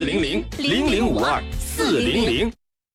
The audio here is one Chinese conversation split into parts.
400-0052-400。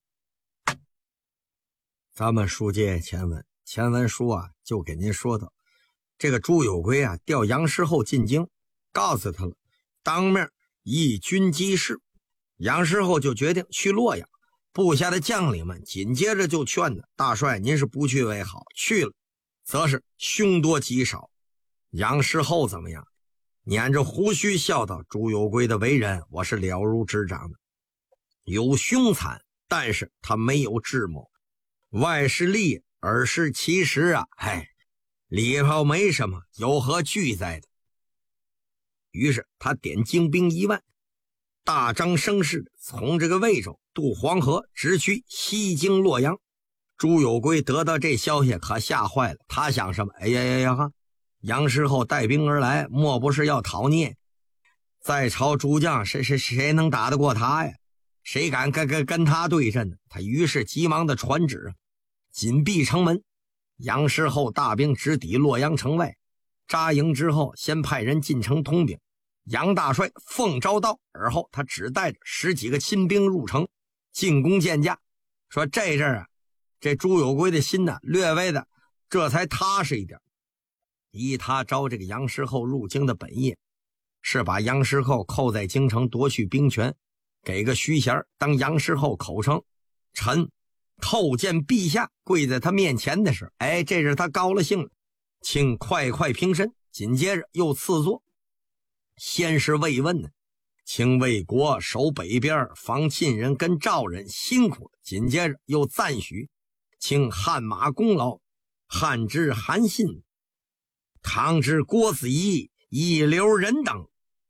咱们书接前文，前文书啊就给您说到，这个朱有圭啊调杨师厚进京，告诉他了，当面议军机事。杨师厚就决定去洛阳，部下的将领们紧接着就劝他，大帅您是不去为好，去了则是凶多吉少。杨师厚怎么样？捻着胡须笑道，朱有圭的为人我是了如指掌的，有凶残，但是他没有智谋，外是利，尔是其实啊，里头没什么，有何惧在的。于是他点精兵1万，大张声势从这个魏州渡黄河，直趋西京洛阳。朱有圭得到这消息可吓坏了，他想什么？杨师厚带兵而来，莫不是要讨聂？在朝诸将谁能打得过他呀？谁敢跟他对阵呢？他于是急忙的传旨，紧闭城门。杨师厚大兵直抵洛阳城外，扎营之后，先派人进城通禀。杨大帅奉诏到，而后他只带着10几个亲兵入城进宫见驾，说这阵啊，这朱有圭的心呢略微的这才踏实一点。依他招这个杨师厚入京的本意，是把杨师厚扣在京城，夺去兵权，给个虚衔。当杨师厚口称臣叩见陛下，跪在他面前的时候，这是他高了兴了，请快平身。紧接着又赐座，先是慰问呢，请魏国守北边，防晋人跟赵人辛苦了。紧接着又赞许，请汗马功劳，汉之韩信，唐之郭子仪，一流人等，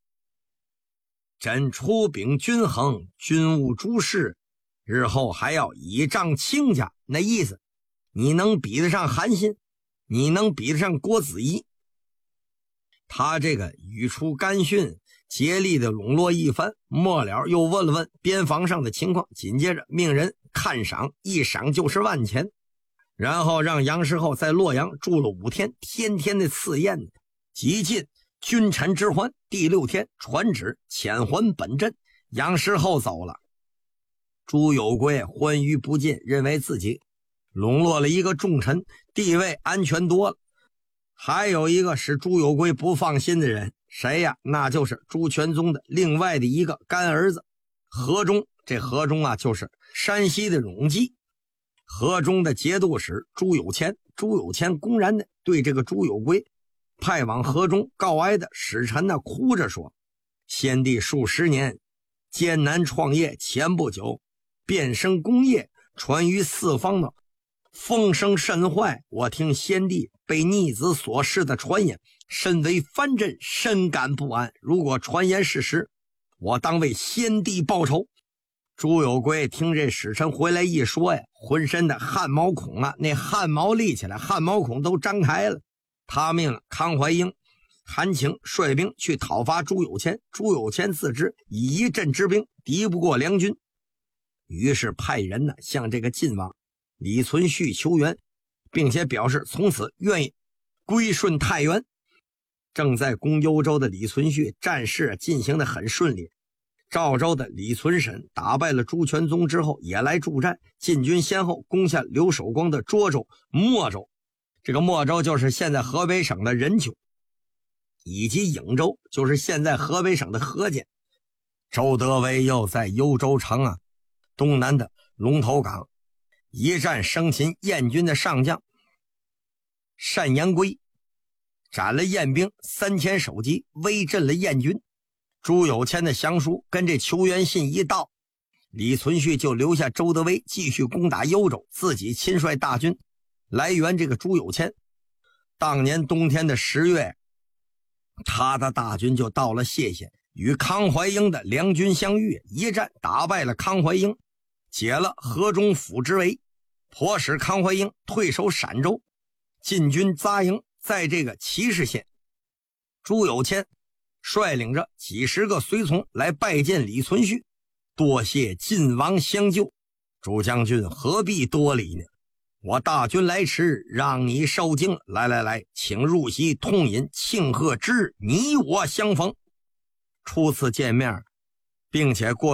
朕出禀均衡，军务诸事，日后还要倚仗亲家。那意思，你能比得上韩信，你能比得上郭子仪。他这个语出干训，竭力的笼络一番，末了又问了问边防上的情况，紧接着命人看赏，一赏就是1万钱。然后让杨师厚在洛阳住了5天，天天的赐宴，极尽君臣之欢。第6天传旨遣还本镇，杨师厚走了。朱有圭欢愉不尽，认为自己笼络了一个重臣，地位安全多了。还有一个使朱有圭不放心的人，谁呀？那就是朱全宗的另外的一个干儿子何忠。这何忠啊，就是山西的荣济。河中的节度使朱有谦，朱有谦公然的对这个朱有圭派往河中告哀的使臣呢，哭着说，先帝数10年艰难创业，前不久变生功业，传于四方的风声甚坏，我听先帝被逆子所弑的传言，身为藩镇，深感不安。如果传言是实，我当为先帝报仇。朱有圭听这使臣回来一说呀，浑身的汗毛孔啊，那汗毛立起来，汗毛孔都张开了。他命了康怀英、韩请率兵去讨伐朱有谦。朱有谦自知以1镇之兵敌不过梁军，于是派人呢向这个晋王李存勖求援，并且表示从此愿意归顺太原。正在攻幽州的李存勖战事进行得很顺利，赵州的李存审打败了朱全宗之后也来助战，晋军先后攻下刘守光的涿州、莫州，这个莫州就是现在河北省的任丘，以及颍州，就是现在河北省的河间。周德威又在幽州城啊东南的龙头岗一战生擒燕军的上将单延圭，斩了燕兵3000首级，威震了燕军。朱有谦的降书跟这求援信一到，李存勖就留下周德威继续攻打幽州，自己亲率大军来援这个朱有谦。当年冬天的10月，他的大军就到了谢县，与康怀英的梁军相遇，一战打败了康怀英，解了河中府之围，迫使康怀英退守陕州，晋军扎营在这个祁氏县。朱有谦率领着几十个随从来拜见李存勖，多谢晋王相救，朱将军何必多礼呢？我大军来迟，让你受惊。来，请入席痛饮，庆贺之日你我相逢。初次见面，并且过